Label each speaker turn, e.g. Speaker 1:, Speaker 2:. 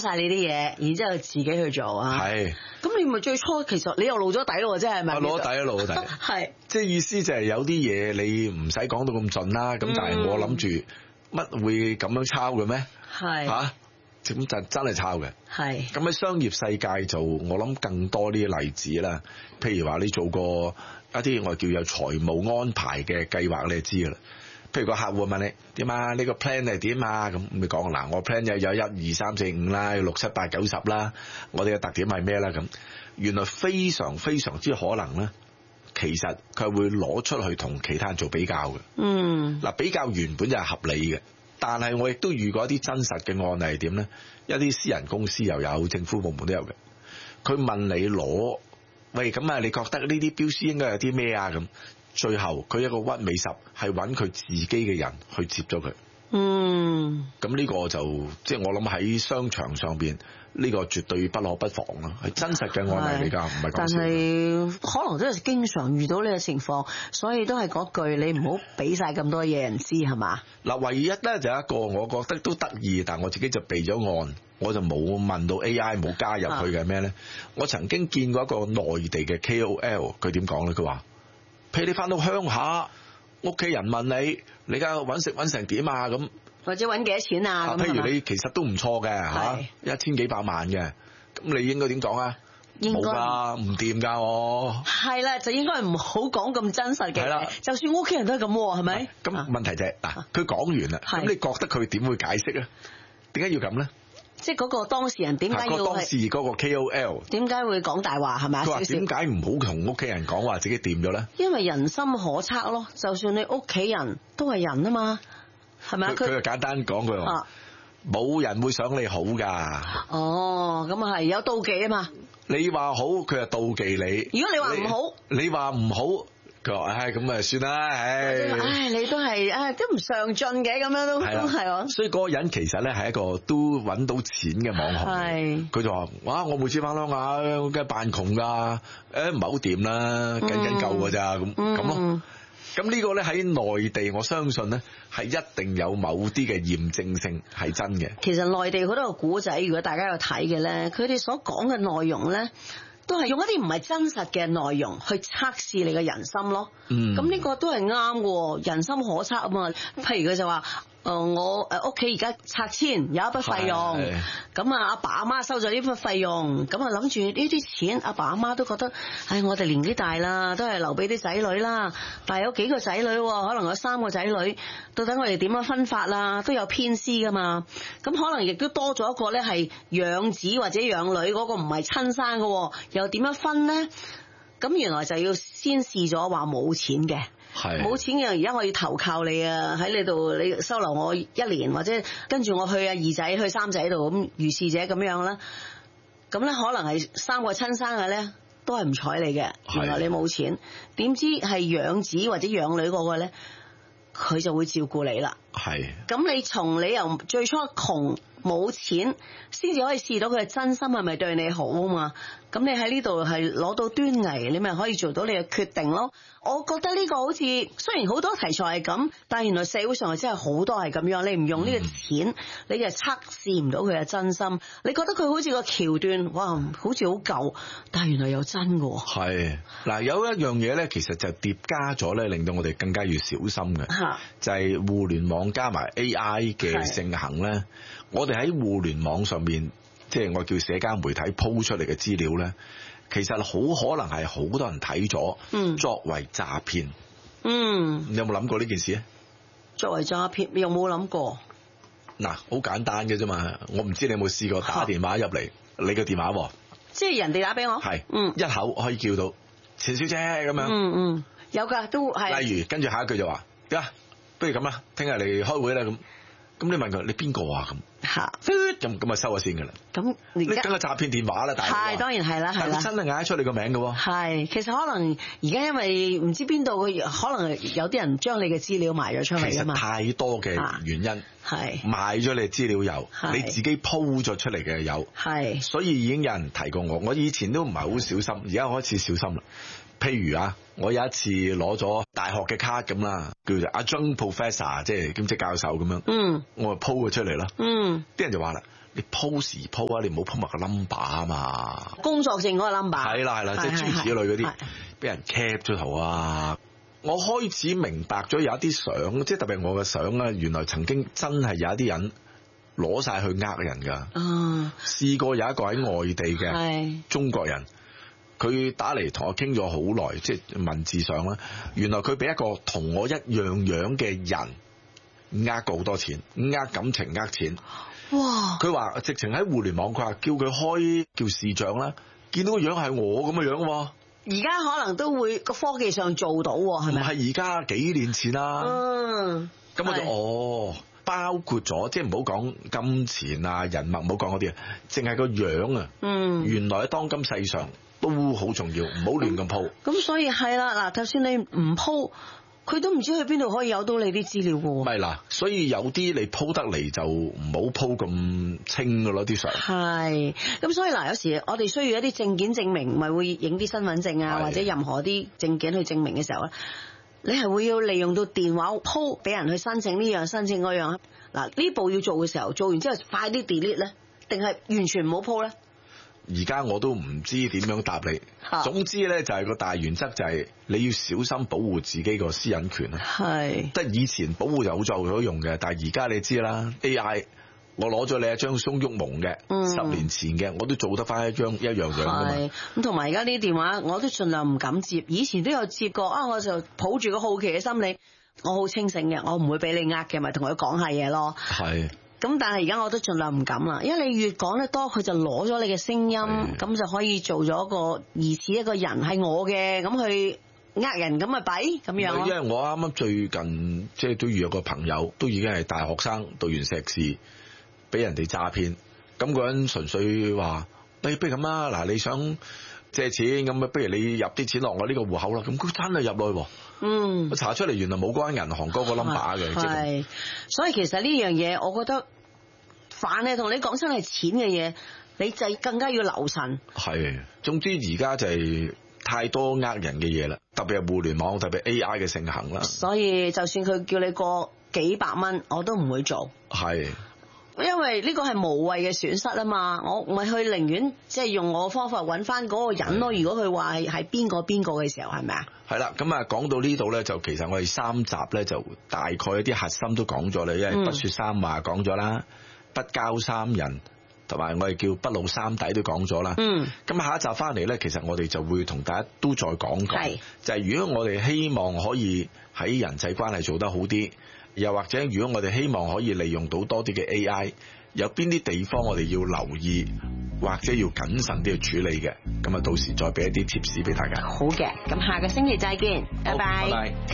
Speaker 1: 晒你啲嘢，然之後自己去做啊。
Speaker 2: 係。
Speaker 1: 咁你咪最初其實你又露咗底咯，即係咪？
Speaker 2: 攞底露咗底。
Speaker 1: 係。即
Speaker 2: 係意思就係有啲嘢你唔使講到咁盡啦，咁但係我諗住乜會咁樣抄嘅咩？
Speaker 1: 係。
Speaker 2: 嚇，咁就真係抄嘅。
Speaker 1: 係。咁
Speaker 2: 喺商業世界就我諗更多啲例子啦，譬如話你做過一啲我叫有財務安排嘅計劃，你就知㗎啦。譬如個客戶問你點啊？呢個 plan 係點啊？咁你講嗱，我 plan 有1、2、3、4、5啦，6、7、8、9、10啦。我哋嘅特點係咩啦？咁原來非常非常之可能咧，其實佢會攞出去同其他人做比較嘅。嗱，比較原本就係合理嘅，但係我亦都遇過一啲真實嘅案例係點咧？一啲私人公司又有，政府部門都有嘅。佢問你攞，喂，咁啊，你覺得呢啲標書應該有啲咩啊？咁最後佢一個屈尾十係揾佢自己嘅人去接咗佢。咁呢個就即係我諗喺商場上邊呢個絕對不可不防咯，係真實嘅案例嚟㗎，唔係講笑。但
Speaker 1: 係可能都係經常遇到呢個情況，所以都係嗰句，你唔好俾晒咁多嘢人知，係嘛？嗱，
Speaker 2: 唯一咧就一個我覺得都得意，但我自己就避咗案，我就冇問到 AI 冇加入去嘅咩咧？我曾經見過一個內地嘅 KOL， 佢點講咧？佢話：譬如你翻到鄉下，屋企人問你而家揾食揾成點啊？咁
Speaker 1: 或者揾幾多錢啊？
Speaker 2: 譬如你其實都唔錯嘅嚇，1000幾百萬嘅，咁你應該點講啊？冇㗎，唔掂㗎我。係
Speaker 1: 啦，就應該唔好講咁真實嘅。係啦，就算屋企人都係咁喎，係咪？
Speaker 2: 咁問題就係嗱，佢講完啦，咁你覺得佢點會解釋啊？點解要咁咧？
Speaker 1: 即係嗰個當事人點解要？當
Speaker 2: 事嗰個 KOL
Speaker 1: 點解會講大話係咪？
Speaker 2: 佢話點解唔好同屋企人講話自己掂咗咧？
Speaker 1: 因為人心可測咯，就算你屋企人都係人啊嘛，係咪？
Speaker 2: 佢就簡單講句話，冇人會想你好㗎。
Speaker 1: 哦，咁啊係有妒忌啊嘛。
Speaker 2: 你話好，佢就妒忌你。
Speaker 1: 如果你話唔好，
Speaker 2: 你話唔好，佢話唉咁啊算啦，唉
Speaker 1: 你都係都唔上進嘅，咁樣都係。
Speaker 2: 所以嗰個人其實咧係一個都揾到錢嘅網紅。佢就話：哇！我每次翻鄉下，梗係扮窮㗎，唔係好掂啦，緊夠㗎咋咁咯。咁呢個咧喺內地，我相信咧係一定有某啲嘅驗證性係真嘅。
Speaker 1: 其實內地好多個古仔，如果大家有睇嘅咧，佢哋所講嘅內容咧，都係用一啲唔係真實嘅內容去測試你嘅人心咯。咁呢個都係啱嘅，人心可測啊嘛。譬如佢就話：我屋企而家拆遷有一筆費用，咁啊阿爸阿媽收咗呢筆費用，咁啊諗住呢啲錢，阿爸阿媽都覺得，唉，我哋年紀大啦，都係留俾啲仔女啦。但係有幾個仔女，可能有3個仔女，到底我哋點樣分法啦？都有偏私噶嘛。咁可能亦都多咗一個咧係養子或者養女，嗰個唔係親生嘅，又點樣分呢？咁原來就要先試咗話冇錢嘅。冇錢嘅，而家我要投靠你啊！喺你度，你收留我1年，或者跟住我去阿2仔去3仔度，咁如是者咁樣啦。咁咧可能係3個親生嘅咧，都係唔睬你嘅。原來你冇錢，點知係養子或者養女嗰個咧，佢就會照顧你啦。咁你從你由最初窮冇錢，先至可以試到佢嘅真心係咪對你好啊嘛？咁你喺呢度係攞到端倪，你咪可以做到你嘅決定咯。我覺得呢個好似雖然好多題材係咁，但係原來社會上係真係好多係咁樣。你唔用呢個錢，你就測試唔到佢嘅真心。你覺得佢好似個橋段，哇，好似好舊，但係原來有真嘅。
Speaker 2: 嗱，有一樣嘢咧，其實就疊加咗咧，令到我哋更加要小心嘅，就係互聯網加埋 AI 嘅盛行咧。我哋喺互聯網上面，即係我叫社交媒體鋪出嚟嘅資料咧，其實好可能係好多人睇咗，作為詐騙。你有冇諗過呢件事咧？
Speaker 1: 作為詐騙，你有冇諗過？
Speaker 2: 嗱，好簡單嘅啫嘛。我唔知你有冇試過打電話入嚟，你嘅電話，
Speaker 1: 即係人哋打俾我，
Speaker 2: 一口可以叫到錢小姐咁樣。
Speaker 1: 有噶，都係。
Speaker 2: 例如跟住下一句就話：不如咁啦，聽日嚟開會啦咁。咁你問佢你邊個啊？咁啊收咗線噶啦。咁你梗係詐騙電話啦，大佬。係，
Speaker 1: 當然係啦，係啦。
Speaker 2: 但係真係嗌得出你個名嘅喎。
Speaker 1: 係，其實可能而家因為唔知邊度嘅，可能有啲人將你嘅資料賣咗出嚟啊嘛。
Speaker 2: 其實太多嘅原因。係。賣咗你資料有，你自己鋪咗出嚟嘅有。係。所以已經有人提過我，我以前都唔係好小心，而家開始小心啦。譬如我有一次攞咗大學嘅卡咁啦，叫做Adjunct Professor，即係兼職教授咁樣。我就鋪佢出嚟啦。啲人就話啦， 你鋪時鋪啊，你唔好鋪埋個 number 啊嘛。
Speaker 1: 工作證嗰個 number。
Speaker 2: 係啦，即係諸如此類嗰啲，俾人 cap 咗圖啊！我開始明白咗有一啲相，即係特別我嘅相啊，原來曾經真係有一啲人攞晒去呃人㗎。試過有一個喺外地嘅中國人，佢打嚟同我傾咗好耐，即係文字上啦。原來佢俾一個同我一樣樣嘅人呃過好多錢，呃感情，呃錢。
Speaker 1: 哇！
Speaker 2: 佢話直情喺互聯網，佢話叫佢開叫視像啦，見到個樣係我咁嘅樣喎。
Speaker 1: 而家可能都會個科技上做到喎，係咪？
Speaker 2: 唔係而家幾年前啦。咁我就包括咗，即係唔好講金錢啊、人脈，唔好講嗰啲啊，淨係個樣啊。原來喺當今世上都好重要，唔好亂咁鋪。
Speaker 1: 咁所以係啦，嗱，就算你唔鋪，佢都唔知去邊度可以有到你啲資料嘅喎。
Speaker 2: 咪嗱，所以有啲你鋪得嚟就唔好鋪咁清嘅咯，啲相。
Speaker 1: 係，咁所以嗱，有時我哋需要一啲證件證明，咪會影啲身份證啊，或者任何啲證件去證明嘅時候咧，你係會要利用到電話鋪俾人去申請呢樣申請嗰樣。嗱，呢步要做嘅時候，做完之後快啲 delete 咧，定係完全唔好鋪咧？
Speaker 2: 而家我都唔知點樣答你。總之咧就係個大原則就係你要小心保護自己個私隱權啊。係。得以前保護就好作用嘅，但係而家你知啦 ，AI 我攞咗你一張鬆郁蒙嘅，10年前嘅我都做得翻一樣樣㗎嘛。係。咁同埋而家呢啲電話我都盡量唔敢接，以前都有接過啊，我就抱住個好奇嘅心理，我好清醒嘅，我唔會俾你呃嘅，咪同佢講下嘢咯。係。咁但係而家我都盡量唔敢啦，因為你越講得多，佢就攞咗你嘅聲音，咁就可以做咗個疑似一個人係我嘅，咁去呃人咁咪弊咁樣咯。因為我啱啱最近即係都遇有個朋友，都已經係大學生，讀完碩士，俾人哋詐騙。咁個人純粹話：不如咁啦，嗱，你想借錢咁啊，不如你入啲錢落我呢個戶口啦。咁佢真係入去。我查出嚟原來冇關銀行嗰個 number 嘅。係，所以其實呢樣嘢，我覺得凡係同你講真係錢嘅嘢，你就更加要留神。係，總之而家就係太多呃人嘅嘢啦，特別係互聯網，特別 AI 嘅盛行啦。所以就算佢叫你過幾百蚊，我都唔會做。係。因為呢個係無謂嘅損失啊嘛，我咪去寧願即係用我嘅方法揾翻嗰個人咯。如果佢話係邊個嘅時候，係咪啊？係啦，咁啊講到呢度咧，就其實我哋3集咧就大概一啲核心都講咗啦，因為不說三話講咗啦，不交三人，同埋我哋叫不露三底都講咗啦。咁下一集翻嚟咧，其實我哋就會同大家都再講講，就係如果我哋希望可以喺人際關係做得好啲。又或者，如果我哋希望可以利用到多啲嘅 AI，有邊啲地方我哋要留意，或者要謹慎啲去處理嘅，咁啊到時再俾一啲貼士俾大家。好嘅，咁下個星期再見，拜拜。